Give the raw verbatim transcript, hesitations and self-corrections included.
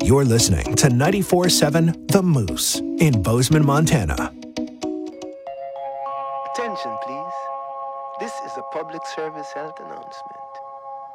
You're listening to ninety-four point seven The Moose in Bozeman, Montana. Attention, please. This is a public service health announcement.